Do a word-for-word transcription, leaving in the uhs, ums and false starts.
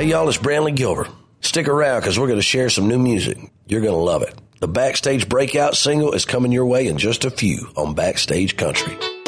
Hey, y'all, it's Brantley Gilbert. Stick around because we're going to share some new music. You're going to love it. The Backstage Breakout single is coming your way in just a few on Backstage Country.